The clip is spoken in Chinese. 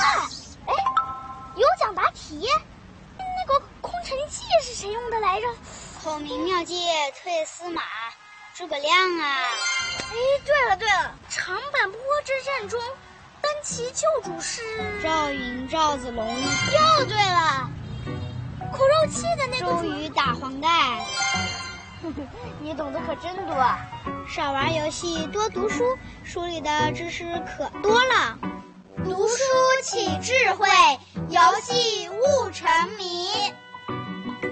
哎，有奖答题，那个空城计是谁用的来着？ 孔明妙计退司马，诸葛亮啊！ 哎，对了，长坂坡之战中，单骑救主是赵云、赵子龙。 又对了，苦肉计的那个周瑜打黄盖。 你懂得可真多。 少玩游戏，多读书，书里的知识可多了。 读书起智慧，游戏悟沉迷。